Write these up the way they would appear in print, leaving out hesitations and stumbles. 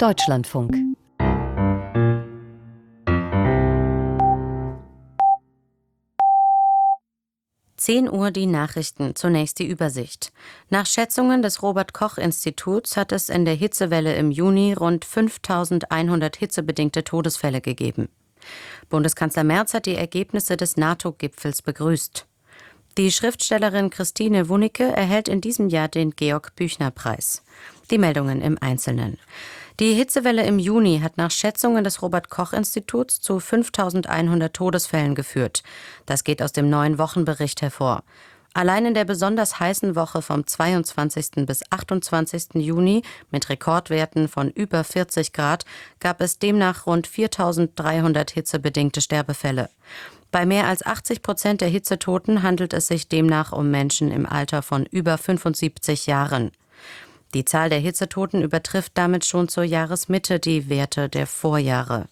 Deutschlandfunk. 10 Uhr die Nachrichten, zunächst die Übersicht. Nach Schätzungen des Robert-Koch-Instituts hat es in der Hitzewelle im Juni rund 5.100 hitzebedingte Todesfälle gegeben. Bundeskanzler Merz hat die Ergebnisse des NATO-Gipfels begrüßt. Die Schriftstellerin Christine Wunicke erhält in diesem Jahr den Georg-Büchner-Preis. Die Meldungen im Einzelnen. Die Hitzewelle im Juni hat nach Schätzungen des Robert-Koch-Instituts zu 5.100 Todesfällen geführt. Das geht aus dem neuen Wochenbericht hervor. Allein in der besonders heißen Woche vom 22. bis 28. Juni mit Rekordwerten von über 40 Grad gab es demnach rund 4.300 hitzebedingte Sterbefälle. Bei mehr als 80% der Hitzetoten handelt es sich demnach um Menschen im Alter von über 75 Jahren. Die Zahl der Hitzetoten übertrifft damit schon zur Jahresmitte die Werte der Vorjahre.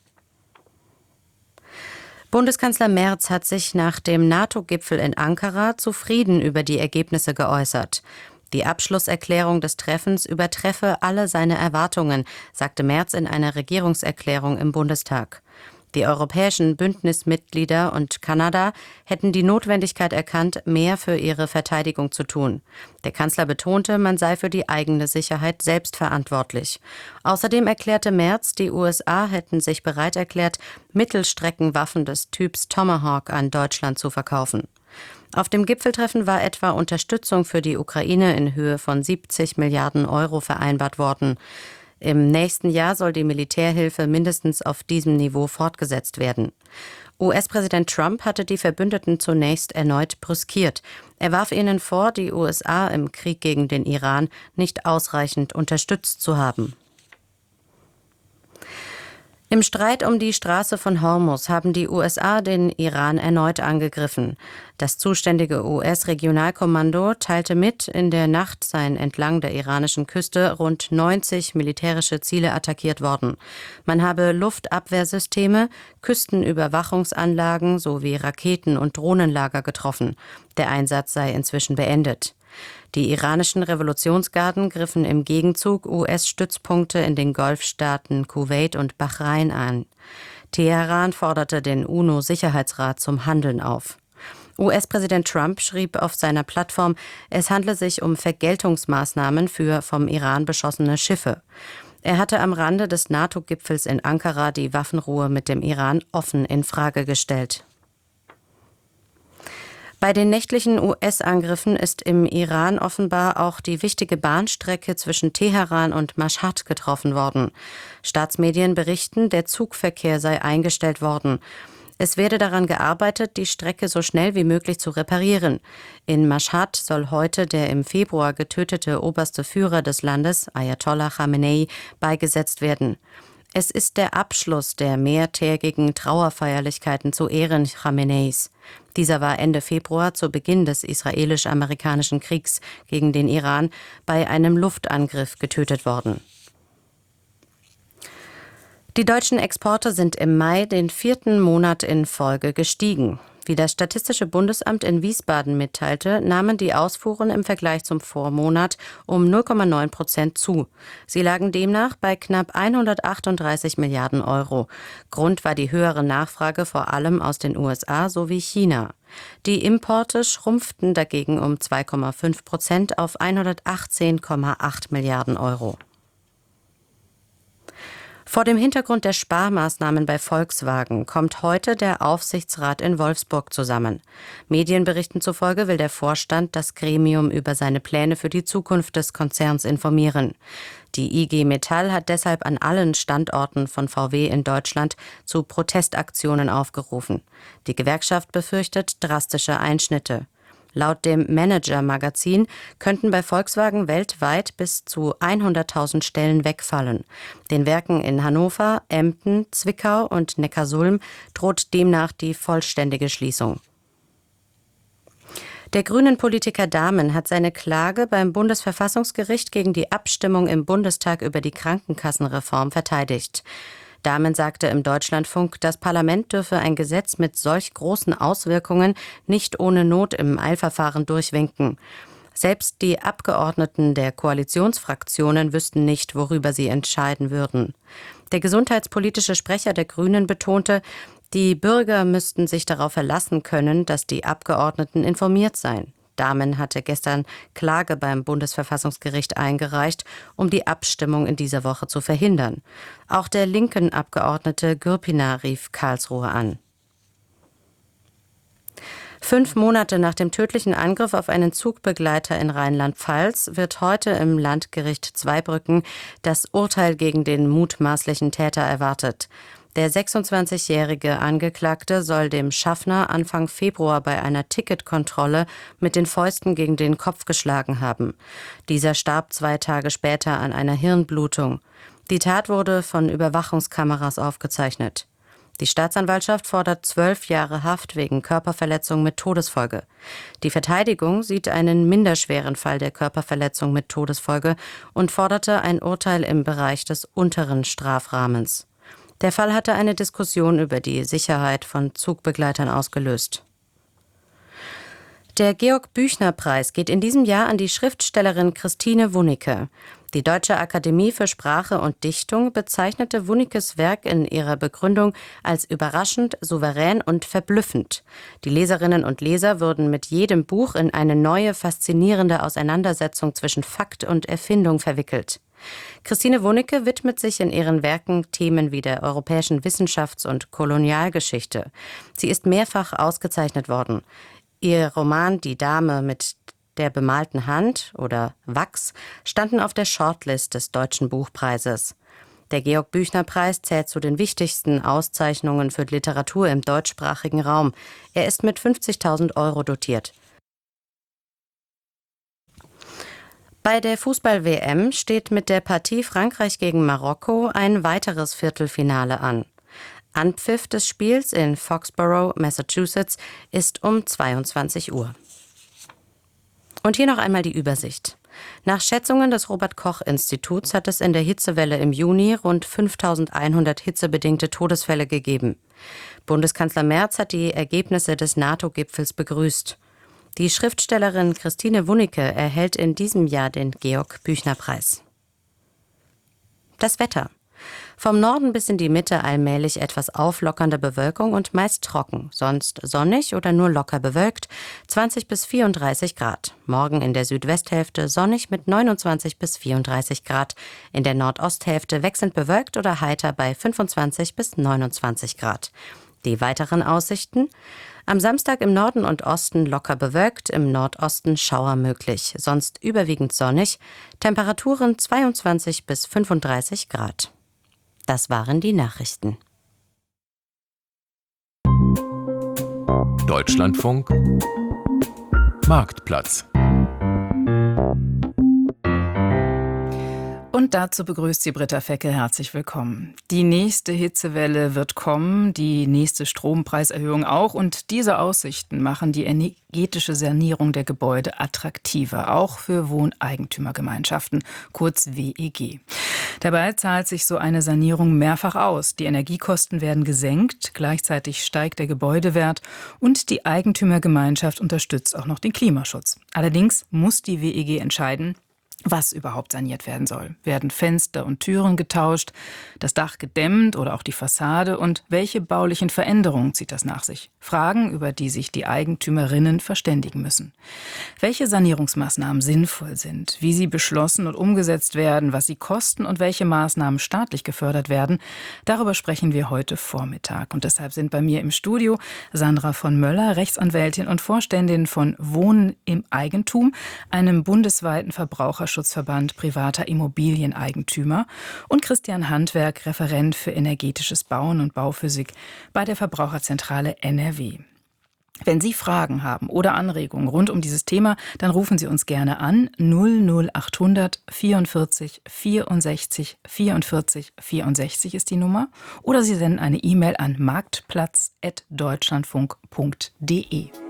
Bundeskanzler Merz hat sich nach dem NATO-Gipfel in Ankara zufrieden über die Ergebnisse geäußert. Die Abschlusserklärung des Treffens übertreffe alle seine Erwartungen, sagte Merz in einer Regierungserklärung im Bundestag. Die europäischen Bündnismitglieder und Kanada hätten die Notwendigkeit erkannt, mehr für ihre Verteidigung zu tun. Der Kanzler betonte, man sei für die eigene Sicherheit selbst verantwortlich. Außerdem erklärte Merz, die USA hätten sich bereit erklärt, Mittelstreckenwaffen des Typs Tomahawk an Deutschland zu verkaufen. Auf dem Gipfeltreffen war etwa Unterstützung für die Ukraine in Höhe von 70 Milliarden Euro vereinbart worden. Im nächsten Jahr soll die Militärhilfe mindestens auf diesem Niveau fortgesetzt werden. US-Präsident Trump hatte die Verbündeten zunächst erneut brüskiert. Er warf ihnen vor, die USA im Krieg gegen den Iran nicht ausreichend unterstützt zu haben. Im Streit um die Straße von Hormuz haben die USA den Iran erneut angegriffen. Das zuständige US-Regionalkommando teilte mit, in der Nacht seien entlang der iranischen Küste rund 90 militärische Ziele attackiert worden. Man habe Luftabwehrsysteme, Küstenüberwachungsanlagen sowie Raketen- und Drohnenlager getroffen. Der Einsatz sei inzwischen beendet. Die iranischen Revolutionsgarden griffen im Gegenzug US-Stützpunkte in den Golfstaaten Kuwait und Bahrain an. Teheran forderte den UNO-Sicherheitsrat zum Handeln auf. US-Präsident Trump schrieb auf seiner Plattform, es handle sich um Vergeltungsmaßnahmen für vom Iran beschossene Schiffe. Er hatte am Rande des NATO-Gipfels in Ankara die Waffenruhe mit dem Iran offen in Frage gestellt. Bei den nächtlichen US-Angriffen ist im Iran offenbar auch die wichtige Bahnstrecke zwischen Teheran und Maschhad getroffen worden. Staatsmedien berichten, der Zugverkehr sei eingestellt worden. Es werde daran gearbeitet, die Strecke so schnell wie möglich zu reparieren. In Maschhad soll heute der im Februar getötete oberste Führer des Landes, Ayatollah Khamenei, beigesetzt werden. Es ist der Abschluss der mehrtägigen Trauerfeierlichkeiten zu Ehren Khameneis. Dieser war Ende Februar zu Beginn des israelisch-amerikanischen Kriegs gegen den Iran bei einem Luftangriff getötet worden. Die deutschen Exporte sind im Mai den 4. Monat in Folge gestiegen. Wie das Statistische Bundesamt in Wiesbaden mitteilte, nahmen die Ausfuhren im Vergleich zum Vormonat um 0,9% zu. Sie lagen demnach bei knapp 138 Milliarden Euro. Grund war die höhere Nachfrage vor allem aus den USA sowie China. Die Importe schrumpften dagegen um 2,5% auf 118,8 Milliarden Euro. Vor dem Hintergrund der Sparmaßnahmen bei Volkswagen kommt heute der Aufsichtsrat in Wolfsburg zusammen. Medienberichten zufolge will der Vorstand das Gremium über seine Pläne für die Zukunft des Konzerns informieren. Die IG Metall hat deshalb an allen Standorten von VW in Deutschland zu Protestaktionen aufgerufen. Die Gewerkschaft befürchtet drastische Einschnitte. Laut dem Manager-Magazin könnten bei Volkswagen weltweit bis zu 100.000 Stellen wegfallen. Den Werken in Hannover, Emden, Zwickau und Neckarsulm droht demnach die vollständige Schließung. Der Grünen-Politiker Dahmen hat seine Klage beim Bundesverfassungsgericht gegen die Abstimmung im Bundestag über die Krankenkassenreform verteidigt. Dahmen sagte im Deutschlandfunk, das Parlament dürfe ein Gesetz mit solch großen Auswirkungen nicht ohne Not im Eilverfahren durchwinken. Selbst die Abgeordneten der Koalitionsfraktionen wüssten nicht, worüber sie entscheiden würden. Der gesundheitspolitische Sprecher der Grünen betonte, die Bürger müssten sich darauf verlassen können, dass die Abgeordneten informiert seien. Dahmen hatte gestern Klage beim Bundesverfassungsgericht eingereicht, um die Abstimmung in dieser Woche zu verhindern. Auch der linken Abgeordnete Gürpiner rief Karlsruhe an. 5 Monate nach dem tödlichen Angriff auf einen Zugbegleiter in Rheinland-Pfalz wird heute im Landgericht Zweibrücken das Urteil gegen den mutmaßlichen Täter erwartet. Der 26-jährige Angeklagte soll dem Schaffner Anfang Februar bei einer Ticketkontrolle mit den Fäusten gegen den Kopf geschlagen haben. Dieser starb 2 Tage später an einer Hirnblutung. Die Tat wurde von Überwachungskameras aufgezeichnet. Die Staatsanwaltschaft fordert 12 Jahre Haft wegen Körperverletzung mit Todesfolge. Die Verteidigung sieht einen minderschweren Fall der Körperverletzung mit Todesfolge und forderte ein Urteil im Bereich des unteren Strafrahmens. Der Fall hatte eine Diskussion über die Sicherheit von Zugbegleitern ausgelöst. Der Georg-Büchner-Preis geht in diesem Jahr an die Schriftstellerin Christine Wunicke. Die Deutsche Akademie für Sprache und Dichtung bezeichnete Wunicke's Werk in ihrer Begründung als überraschend, souverän und verblüffend. Die Leserinnen und Leser würden mit jedem Buch in eine neue, faszinierende Auseinandersetzung zwischen Fakt und Erfindung verwickelt. Christine Wunicke widmet sich in ihren Werken Themen wie der europäischen Wissenschafts- und Kolonialgeschichte. Sie ist mehrfach ausgezeichnet worden. Ihr Roman Die Dame mit der bemalten Hand oder Wachs standen auf der Shortlist des Deutschen Buchpreises. Der Georg-Büchner-Preis zählt zu den wichtigsten Auszeichnungen für Literatur im deutschsprachigen Raum. Er ist mit 50.000 € dotiert. Bei der Fußball-WM steht mit der Partie Frankreich gegen Marokko ein weiteres Viertelfinale an. Anpfiff des Spiels in Foxborough, Massachusetts, ist um 22 Uhr. Und hier noch einmal die Übersicht. Nach Schätzungen des Robert-Koch-Instituts hat es in der Hitzewelle im Juni rund 5.100 hitzebedingte Todesfälle gegeben. Bundeskanzler Merz hat die Ergebnisse des NATO-Gipfels begrüßt. Die Schriftstellerin Christine Wunicke erhält in diesem Jahr den Georg-Büchner-Preis. Das Wetter. Vom Norden bis in die Mitte allmählich etwas auflockernde Bewölkung und meist trocken, sonst sonnig oder nur locker bewölkt, 20 bis 34 Grad. Morgen in der Südwesthälfte sonnig mit 29 bis 34 Grad, in der Nordosthälfte wechselnd bewölkt oder heiter bei 25 bis 29 Grad. Die weiteren Aussichten: am Samstag im Norden und Osten locker bewölkt, im Nordosten Schauer möglich, sonst überwiegend sonnig, Temperaturen 22 bis 35 Grad. Das waren die Nachrichten. Deutschlandfunk Marktplatz. Und dazu begrüßt sie Britta Fecke. Herzlich willkommen. Die nächste Hitzewelle wird kommen, die nächste Strompreiserhöhung auch. Und diese Aussichten machen die energetische Sanierung der Gebäude attraktiver, auch für Wohneigentümergemeinschaften, kurz WEG. Dabei zahlt sich so eine Sanierung mehrfach aus. Die Energiekosten werden gesenkt, gleichzeitig steigt der Gebäudewert und die Eigentümergemeinschaft unterstützt auch noch den Klimaschutz. Allerdings muss die WEG entscheiden, was überhaupt saniert werden soll. Werden Fenster und Türen getauscht, das Dach gedämmt oder auch die Fassade? Und welche baulichen Veränderungen zieht das nach sich? Fragen, über die sich die Eigentümerinnen verständigen müssen. Welche Sanierungsmaßnahmen sinnvoll sind, wie sie beschlossen und umgesetzt werden, was sie kosten und welche Maßnahmen staatlich gefördert werden, darüber sprechen wir heute Vormittag. Und deshalb sind bei mir im Studio Sandra von Möller, Rechtsanwältin und Vorständin von Wohnen im Eigentum, einem bundesweiten Verbraucherschutzverband privater Immobilieneigentümer, und Christian Handwerk, Referent für energetisches Bauen und Bauphysik bei der Verbraucherzentrale NRW. Wenn Sie Fragen haben oder Anregungen rund um dieses Thema, dann rufen Sie uns gerne an. 00800 44 64 44 64 ist die Nummer. Oder Sie senden eine E-Mail an marktplatz@deutschlandfunk.de.